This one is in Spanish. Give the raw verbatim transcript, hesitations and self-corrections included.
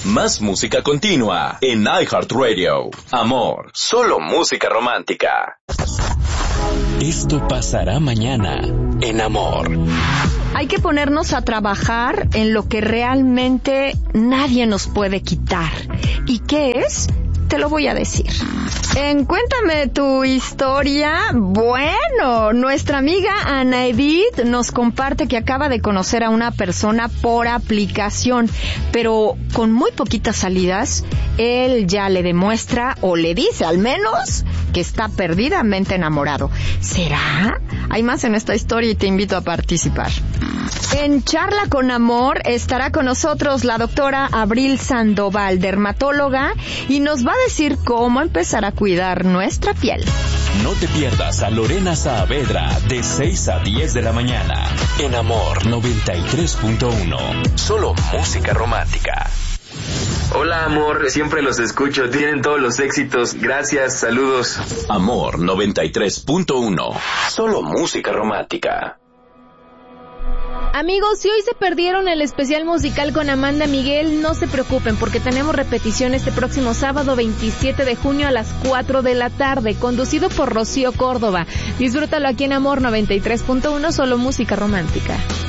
Más música continua en iHeartRadio. Amor, solo música romántica. Esto pasará mañana en Amor. Hay que ponernos a trabajar en lo que realmente nadie nos puede quitar. ¿Y qué es? Te lo voy a decir. En Cuéntame tu historia, bueno, nuestra amiga Ana Edith nos comparte que acaba de conocer a una persona por aplicación, pero con muy poquitas salidas, él ya le demuestra, o le dice al menos, que está perdidamente enamorado. ¿Será? Hay más en esta historia y te invito a participar. En Charla con Amor estará con nosotros la doctora Abril Sandoval, dermatóloga, y nos va a decir cómo empezar a cuidar nuestra piel. No te pierdas a Lorena Saavedra de seis a diez de la mañana en Amor noventa y tres punto uno. Solo música romántica. Hola amor, siempre los escucho, tienen todos los éxitos, gracias, saludos. Amor noventa y tres punto uno. Solo música romántica. Amigos, si hoy se perdieron el especial musical con Amanda Miguel, no se preocupen porque tenemos repetición este próximo sábado veintisiete de junio a las cuatro de la tarde, conducido por Rocío Córdoba. Disfrútalo aquí en Amor noventa y tres punto uno, solo música romántica.